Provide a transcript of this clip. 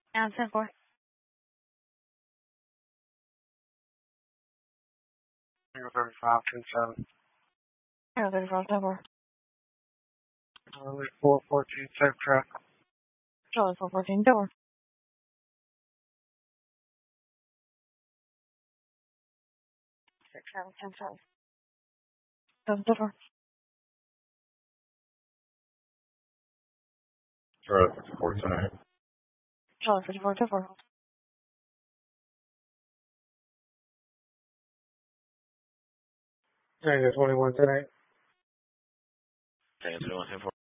And 10-4. 35, 10-7. 35, 10-4. Charlie 414, safe track. Charlie 414, door. 6-7, 10-7. 7-4. Charlie 54, 10-8. Charlie 54, 10-4. Tango 21, 10-8. Tango 21, 10-4.